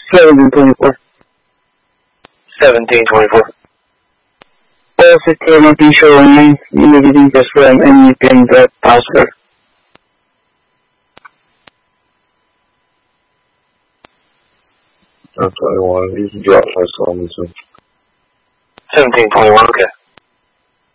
1724. 1724. System not showing immediately just run and you can get password. That's 21. You can drop that on me too. 1721, okay.